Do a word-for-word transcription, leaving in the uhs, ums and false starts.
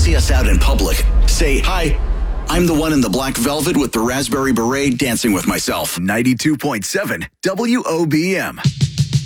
see us out in public, say, "Hi, I'm the one in the black velvet with the raspberry beret dancing with myself." ninety-two point seven W O B M.